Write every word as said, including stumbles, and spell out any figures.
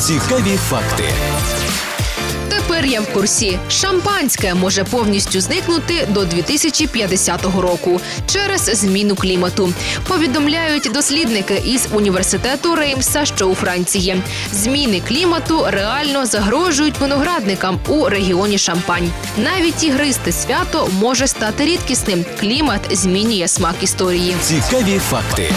Цікаві факти. Тепер я в курсі. Шампанське може повністю зникнути до дві тисячі п'ятдесятого року через зміну клімату. Повідомляють дослідники із університету Реймса, що у Франції. Зміни клімату реально загрожують виноградникам у регіоні Шампань. Навіть ігристе свято може стати рідкісним. Клімат змінює смак історії. Цікаві факти.